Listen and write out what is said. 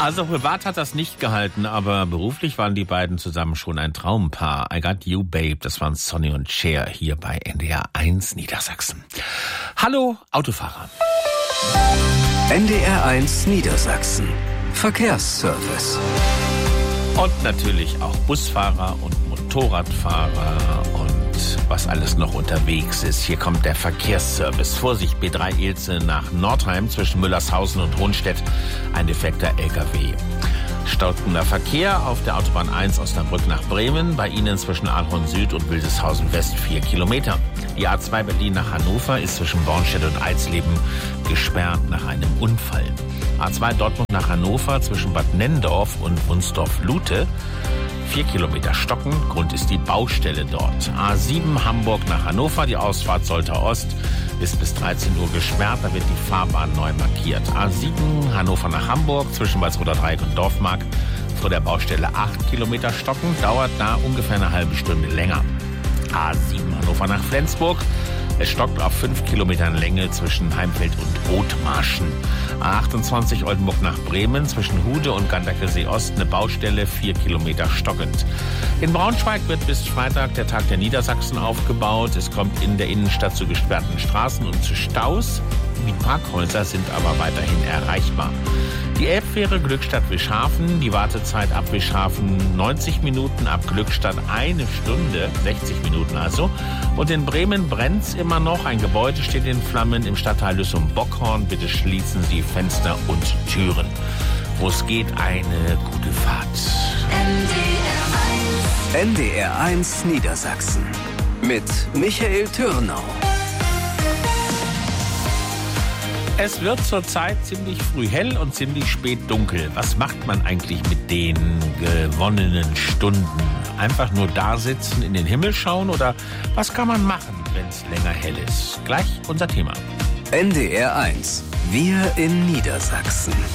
Also privat hat das nicht gehalten, aber beruflich waren die beiden zusammen schon ein Traumpaar. I Got You Babe, das waren Sonny und Cher hier bei NDR 1 Niedersachsen. Hallo Autofahrer. NDR 1 Niedersachsen. Verkehrsservice. Und natürlich auch Busfahrer und Motorradfahrer und was alles noch unterwegs ist. Hier kommt der Verkehrsservice. Vorsicht, B3 Ilze nach Nordheim zwischen Müllershausen und Hohnstedt. Ein defekter LKW. Stockender Verkehr auf der Autobahn 1 Osnabrück nach Bremen. Bei Ihnen zwischen Aalhorn Süd und Wildeshausen West 4 Kilometer. Die A2 Berlin nach Hannover ist zwischen Bornstedt und Eisleben gesperrt nach einem Unfall. A2 Dortmund nach Hannover zwischen Bad Nenndorf und Wunsdorf-Lute. 4 Kilometer stocken, Grund ist die Baustelle dort. A7 Hamburg nach Hannover, die Ausfahrt Soltau Ost ist bis 13 Uhr gesperrt, da wird die Fahrbahn neu markiert. A7 Hannover nach Hamburg zwischen Walsroder Dreieck und Dorfmark vor der Baustelle 8 Kilometer stocken, dauert da ungefähr eine halbe Stunde länger. A7 Hannover nach Flensburg. Es stockt auf 5 Kilometern Länge zwischen Heimfeld und Othmarschen. A28 Oldenburg nach Bremen zwischen Hude und Ganderkesee Ost eine Baustelle, 4 Kilometer stockend. In Braunschweig wird bis Freitag der Tag der Niedersachsen aufgebaut. Es kommt in der Innenstadt zu gesperrten Straßen und zu Staus. Die Parkhäuser sind aber weiterhin erreichbar. Die Elbfähre Glückstadt-Wischhafen, die Wartezeit ab Wischhafen 90 Minuten, ab Glückstadt 1 Stunde, 60 Minuten also. Und in Bremen brennt's immer noch. Ein Gebäude steht in Flammen im Stadtteil Lüssum-Bockhorn. Bitte schließen Sie Fenster und Türen. Wo es geht, eine gute Fahrt. NDR 1 Niedersachsen mit Michael Türnau. Es wird zurzeit ziemlich früh hell und ziemlich spät dunkel. Was macht man eigentlich mit den gewonnenen Stunden? Einfach nur da sitzen, in den Himmel schauen oder was kann man machen, wenn es länger hell ist? Gleich unser Thema. NDR 1. Wir in Niedersachsen.